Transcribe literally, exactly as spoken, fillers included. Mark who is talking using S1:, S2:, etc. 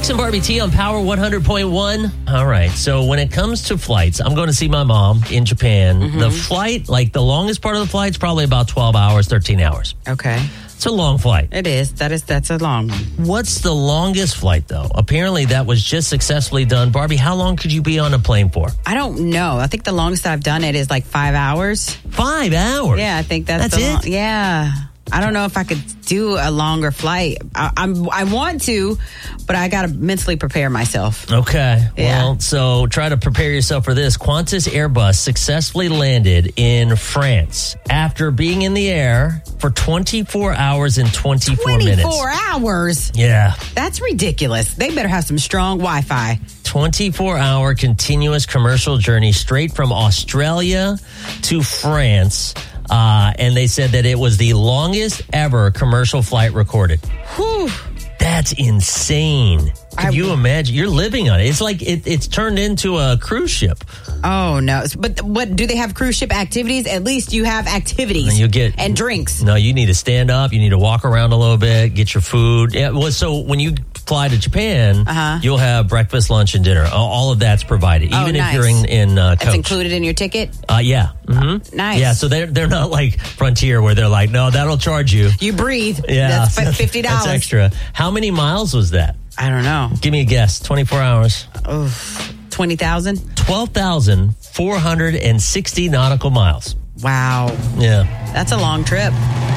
S1: Brooks and Barbie T on Power one hundred point one. All right. So when it comes to flights, I'm going to see my mom in Japan. Mm-hmm. The flight, like the longest part of the flight is probably about twelve hours, thirteen hours.
S2: Okay.
S1: It's a long flight.
S2: It is. That is. That's a long one.
S1: What's the longest flight, though? Apparently, that was just successfully done. Barbie, how long could you be on a plane for?
S2: I don't know. I think the longest I've done it is like five hours.
S1: Five hours?
S2: Yeah, I think that's,
S1: that's
S2: the
S1: it.
S2: Long, yeah. I don't know if I could do a longer flight. I, I'm, I want to, but I got to mentally prepare myself.
S1: Okay.
S2: Yeah.
S1: Well, so try to prepare yourself for this. Qantas Airbus successfully landed in France after being in the air for twenty-four hours and twenty-four,
S2: twenty-four
S1: minutes.
S2: twenty-four hours?
S1: Yeah.
S2: That's ridiculous. They better have some strong Wi-Fi.
S1: twenty-four hour continuous commercial journey straight from Australia to France. Uh, and they said that it was the longest ever commercial flight recorded.
S2: Whew.
S1: That's insane. Can
S2: I,
S1: you imagine? You're living on it. It's like it, it's turned into a cruise ship.
S2: Oh, no. But what do they have cruise ship activities? At least you have activities
S1: and, you get,
S2: and drinks.
S1: No, you need to stand up. You need to walk around a little bit, get your food. Yeah, well, so when you fly to Japan,
S2: uh-huh.
S1: you'll have breakfast, lunch, and dinner. All of that's provided, even
S2: oh,
S1: if
S2: nice.
S1: you're in, in uh, coach.
S2: That's included in your ticket?
S1: Uh, yeah. Mm-hmm.
S2: Oh, nice.
S1: Yeah, so they're, they're not like Frontier where they're like, no, that'll charge you.
S2: You breathe.
S1: Yeah.
S2: That's fifty dollars.
S1: That's extra. How many miles was that?
S2: I don't know.
S1: Give me a guess. twenty-four hours.
S2: Oh, twenty thousand?
S1: twelve thousand four hundred sixty nautical miles.
S2: Wow.
S1: Yeah.
S2: That's a long trip.